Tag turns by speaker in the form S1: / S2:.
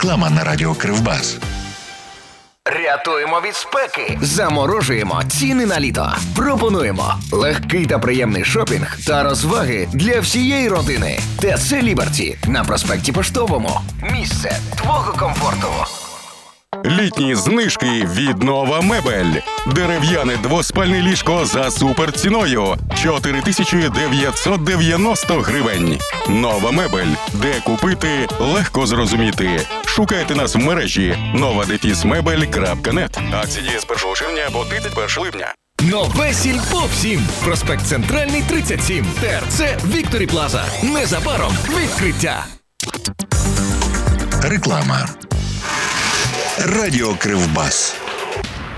S1: Реклама на радіо Кривбас.
S2: Рятуємо від спеки. Заморожуємо ціни на літо. Пропонуємо легкий та приємний шопінг та розваги для всієї родини. ТЦ Ліберті на проспекті Поштовому. Місце твого комфорту.
S3: Літні знижки від Нова Мебель. Дерев'яне двоспальне ліжко за суперціною 4990 гривень. Нова Мебель. Де купити, легко зрозуміти. Шукайте нас в мережі nova-mebel.net. Акції діє з 1 червня по 31 липня.
S4: Нове Сільпо всім. Проспект Центральний, 37. ТРЦ Вікторі Плаза. Незабаром відкриття.
S1: Реклама. Радіо Кривбас.